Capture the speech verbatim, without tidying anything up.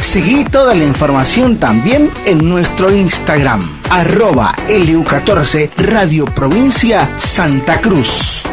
Seguí toda la información también en nuestro Instagram, arroba L U catorce Radio Provincia Santa Cruz.